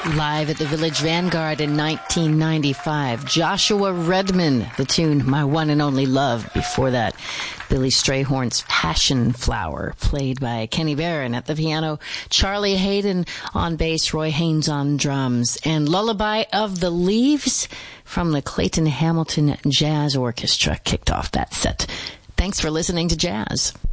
Live at the Village Vanguard in 1995. Joshua Redman, the tune My One and Only Love. Before that, Billy Strayhorn's Passion Flower, played by Kenny Barron at the piano, Charlie Hayden on bass, Roy Haynes on drums, and Lullaby of the Leaves from the Clayton Hamilton Jazz Orchestra kicked off that set. Thanks for listening to Jazz.